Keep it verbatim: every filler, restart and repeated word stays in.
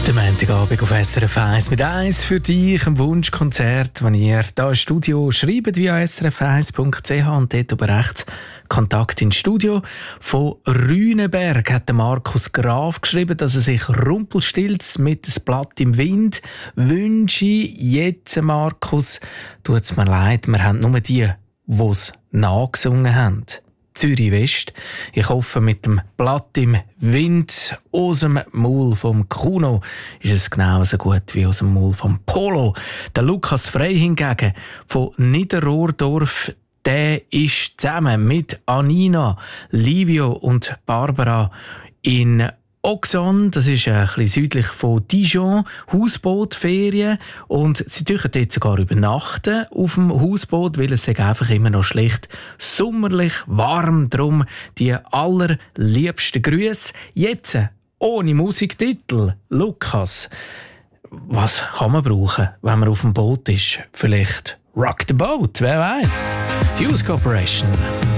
Der Montagabend auf S R F eins mit eins für dich, ein Wunschkonzert, wenn ihr hier im Studio schreibt via s r f eins punkt c h und dort oben rechts Kontakt ins Studio. Von Rüneberg hat der Markus Graf geschrieben, dass er sich rumpelstilz mit dem Blatt im Wind wünsche. Jetzt, Markus, tut es mir leid, wir haben nur die, die es nachgesungen haben. Zürich West. Ich hoffe, mit dem Blatt im Wind aus dem Maul vom Kuno ist es genauso gut wie aus dem Maul vom Polo. Der Lukas Frey hingegen von Niederrohrdorf, der ist zusammen mit Anina, Livio und Barbara in Auxonne, das ist ein bisschen südlich von Dijon, Hausbootferien, und sie dürfen dort sogar übernachten auf dem Hausboot, weil es einfach immer noch schlicht sommerlich warm. Drum die allerliebsten Grüße. Jetzt ohne Musiktitel. Lukas, was kann man brauchen, wenn man auf dem Boot ist? Vielleicht Rock the Boat, wer weiß? Hughes Corporation.